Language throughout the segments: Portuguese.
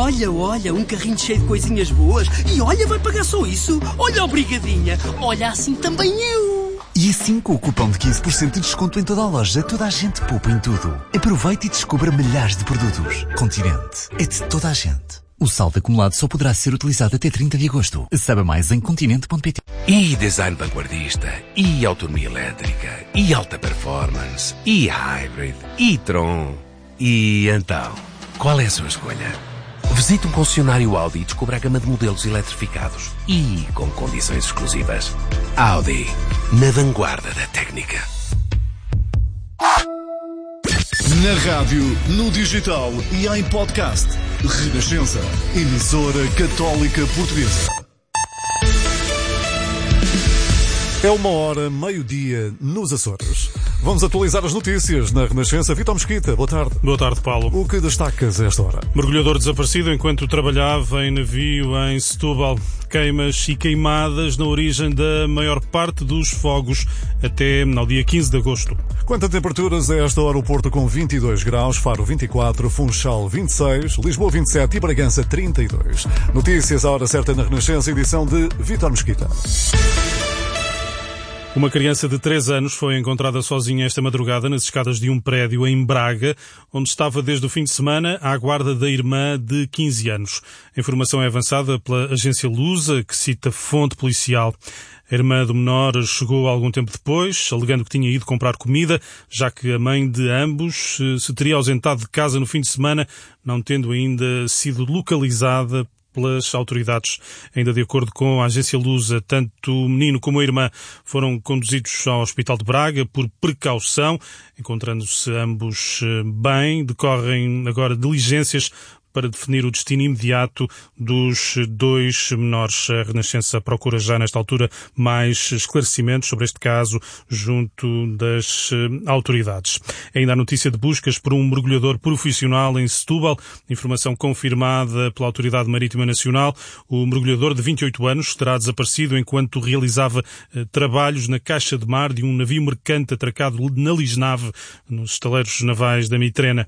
Olha, um carrinho cheio de coisinhas boas. E olha, vai pagar só isso. Olha, obrigadinha. Olha, assim também eu. E assim, com o cupom de 15% de desconto em toda a loja, toda a gente poupa em tudo. Aproveite e descubra milhares de produtos. Continente. É de toda a gente. O saldo acumulado só poderá ser utilizado até 30 de agosto. Saiba mais em continente.pt. E design vanguardista, e autonomia elétrica, e alta performance, e hybrid, e Tron. E então, qual é a sua escolha? Visite um concessionário Audi e descubra a gama de modelos eletrificados e com condições exclusivas. Audi, na vanguarda da técnica. Na rádio, no digital e em podcast. Renascença, emissora católica portuguesa. É 1h, meio-dia, nos Açores. Vamos atualizar as notícias na Renascença. Vítor Mesquita, boa tarde. Boa tarde, Paulo. O que destacas a esta hora? Mergulhador desaparecido enquanto trabalhava em navio em Setúbal. Queimas e queimadas na origem da maior parte dos fogos até ao dia 15 de agosto. Quanto a temperaturas, a esta hora o Porto com 22 graus, Faro 24, Funchal 26, Lisboa 27 e Bragança 32. Notícias à hora certa na Renascença, edição de Vítor Mesquita. Uma criança de 3 anos foi encontrada sozinha esta madrugada nas escadas de um prédio em Braga, onde estava desde o fim de semana à guarda da irmã de 15 anos. A informação é avançada pela agência Lusa, que cita fonte policial. A irmã do menor chegou algum tempo depois, alegando que tinha ido comprar comida, já que a mãe de ambos se teria ausentado de casa no fim de semana, não tendo ainda sido localizada pelas autoridades. Ainda de acordo com a agência Lusa, tanto o menino como a irmã foram conduzidos ao Hospital de Braga por precaução, encontrando-se ambos bem. Decorrem agora diligências para definir o destino imediato dos 2 menores. A Renascença procura já nesta altura mais esclarecimentos sobre este caso junto das autoridades. Ainda a notícia de buscas por um mergulhador profissional em Setúbal, informação confirmada pela Autoridade Marítima Nacional. O mergulhador de 28 anos terá desaparecido enquanto realizava trabalhos na caixa de mar de um navio mercante atracado na Lisnave, nos estaleiros navais da Mitrena.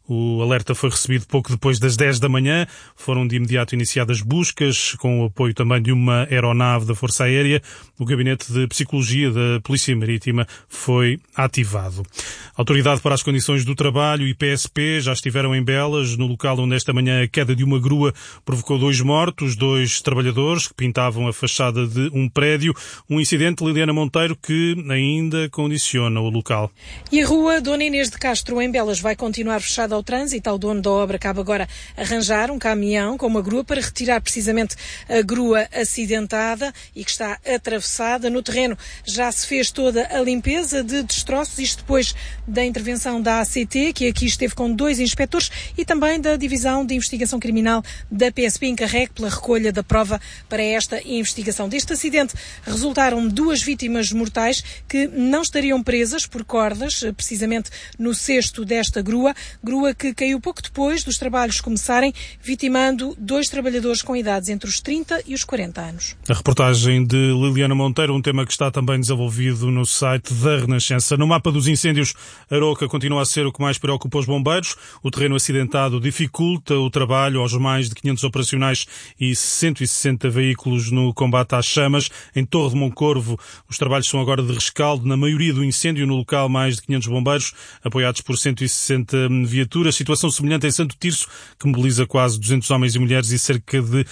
O alerta foi recebido pouco depois das 10 da manhã. Foram de imediato iniciadas buscas, com o apoio também de uma aeronave da Força Aérea. O Gabinete de Psicologia da Polícia Marítima foi ativado. A Autoridade para as Condições do Trabalho e PSP já estiveram em Belas, no local onde esta manhã a queda de uma grua provocou 2 mortos, 2 trabalhadores que pintavam a fachada de um prédio. Um incidente, Liliana Monteiro, que ainda condiciona o local. E a rua Dona Inês de Castro, em Belas, vai continuar fechada ao trânsito. O dono da obra cabe agora arranjar um caminhão com uma grua para retirar precisamente a grua acidentada e que está atravessada. No terreno já se fez toda a limpeza de destroços, isto depois da intervenção da ACT, que aqui esteve com 2 inspectores, e também da Divisão de Investigação Criminal da PSP, encarregue pela recolha da prova para esta investigação. Deste acidente resultaram 2 vítimas mortais que não estariam presas por cordas, precisamente no cesto desta grua que caiu pouco depois dos trabalhos começarem, vitimando 2 trabalhadores com idades entre os 30 e os 40 anos. A reportagem de Liliana Monteiro, um tema que está também desenvolvido no site da Renascença. No mapa dos incêndios, Aroca continua a ser o que mais preocupa os bombeiros. O terreno acidentado dificulta o trabalho aos mais de 500 operacionais e 160 veículos no combate às chamas. Em Torre de Moncorvo, os trabalhos são agora de rescaldo. Na maioria do incêndio, no local, mais de 500 bombeiros, apoiados por 160 viaturas. Situação semelhante em Santo Tirso, que mobiliza quase 200 homens e mulheres e cerca de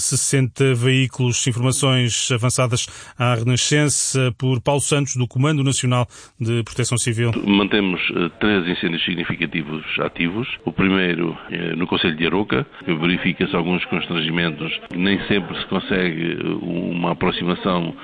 60 veículos. Informações avançadas à Renascença por Paulo Santos, do Comando Nacional de Proteção Civil. Mantemos 3 incêndios significativos ativos. O primeiro no Concelho de Aroca, que verifica-se alguns constrangimentos. Nem sempre se consegue uma aproximação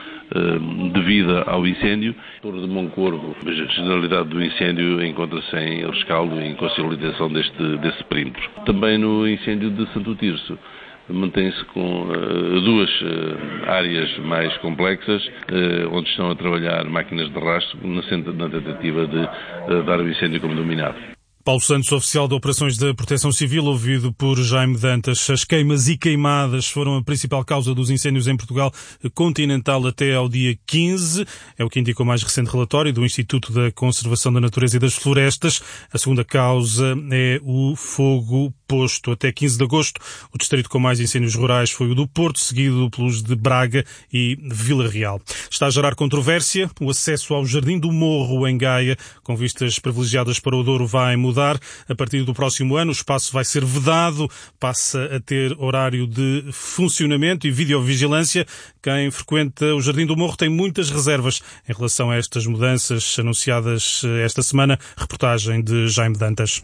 devida ao incêndio. Torre de Moncorvo, a generalidade do incêndio encontra-se em rescaldo e em consolidação desse perímetro. Também no incêndio de Santo Tirso, mantém-se com 2 áreas mais complexas, onde estão a trabalhar máquinas de rastro na tentativa de dar o incêndio como dominado. Paulo Santos, oficial de Operações da Proteção Civil, ouvido por Jaime Dantas. As queimas e queimadas foram a principal causa dos incêndios em Portugal continental até ao dia 15. É o que indica o mais recente relatório do Instituto da Conservação da Natureza e das Florestas. A segunda causa é o fogo posto. Até 15 de agosto, o distrito com mais incêndios rurais foi o do Porto, seguido pelos de Braga e Vila Real. Está a gerar controvérsia. O acesso ao Jardim do Morro, em Gaia, com vistas privilegiadas para o Douro, vai mudar. A partir do próximo ano, o espaço vai ser vedado, passa a ter horário de funcionamento e videovigilância. Quem frequenta o Jardim do Morro tem muitas reservas em relação a estas mudanças anunciadas esta semana. Reportagem de Jaime Dantas.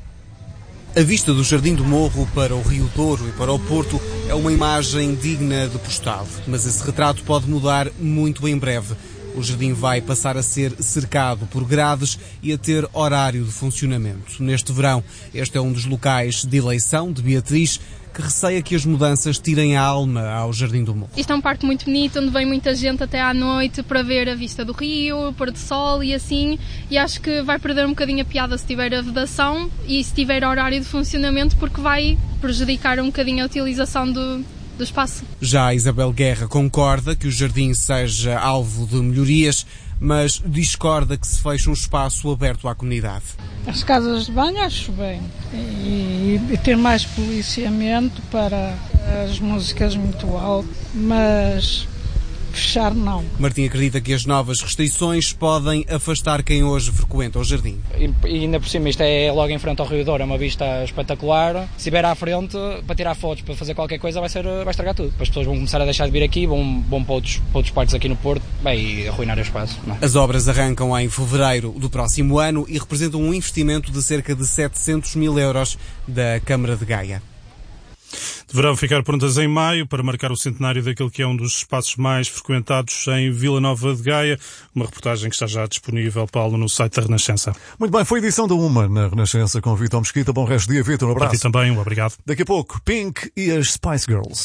A vista do Jardim do Morro para o Rio Douro e para o Porto é uma imagem digna de postal, mas esse retrato pode mudar muito em breve. O jardim vai passar a ser cercado por grades e a ter horário de funcionamento. Neste verão, este é um dos locais de eleição de Beatriz, que receia que as mudanças tirem a alma ao Jardim do Morro. Isto é um parque muito bonito, onde vem muita gente até à noite para ver a vista do rio, o pôr do sol e assim, e acho que vai perder um bocadinho a piada se tiver a vedação e se tiver horário de funcionamento, porque vai prejudicar um bocadinho a utilização do espaço. Já a Isabel Guerra concorda que o jardim seja alvo de melhorias, mas discorda que se feche um espaço aberto à comunidade. As casas de banho acho bem, e ter mais policiamento para as músicas muito altas, mas fechar não. Martim acredita que as novas restrições podem afastar quem hoje frequenta o jardim. E ainda por cima isto é logo em frente ao Rio Douro, é uma vista espetacular. Se estiver à frente, para tirar fotos, para fazer qualquer coisa, vai estragar tudo. As pessoas vão começar a deixar de vir aqui, vão para outros parques aqui no Porto, e arruinar o espaço. Não é? As obras arrancam em fevereiro do próximo ano e representam um investimento de cerca de 700 mil euros da Câmara de Gaia. Deverão ficar prontas em maio para marcar o centenário daquele que é um dos espaços mais frequentados em Vila Nova de Gaia. Uma reportagem que está já disponível, Paulo, no site da Renascença. Muito bem, foi a edição da Uma na Renascença com Vítor Mesquita. Bom resto de dia, Vítor. Um abraço. Para ti também, um obrigado. Daqui a pouco, Pink e as Spice Girls.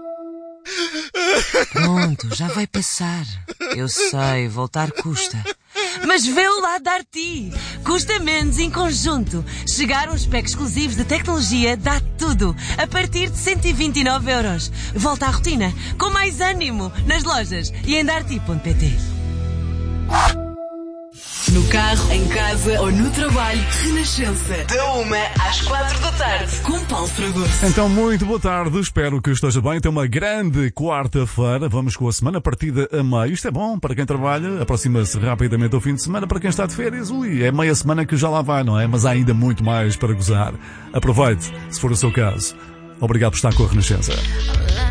Pronto, já vai passar. Eu sei, voltar custa. Mas vê o lado da Arti. Custa menos em conjunto. Chegar a uns packs exclusivos de tecnologia dá tudo. A partir de 129 euros. Volta à rotina, com mais ânimo, nas lojas e em darti.pt. No carro, em casa ou no trabalho, Renascença. Da 1 às 4 da tarde, com Paulo Fragoso. Então, muito boa tarde. Espero que esteja bem. Tem uma grande quarta-feira. Vamos com a semana partida a meio. Isto é bom para quem trabalha. Aproxima-se rapidamente ao fim de semana. Para quem está de férias, é meia semana que já lá vai, não é? Mas há ainda muito mais para gozar. Aproveite, se for o seu caso. Obrigado por estar com a Renascença.